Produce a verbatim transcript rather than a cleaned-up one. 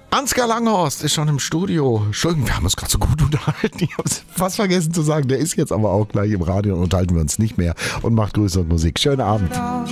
Ansgar Langhorst ist schon im Studio. Entschuldigung, wir haben uns gerade so gut unterhalten. Ich habe es fast vergessen zu sagen. Der ist jetzt aber auch gleich im Radio und unterhalten wir uns nicht mehr und macht Grüße und Musik. Schönen Abend.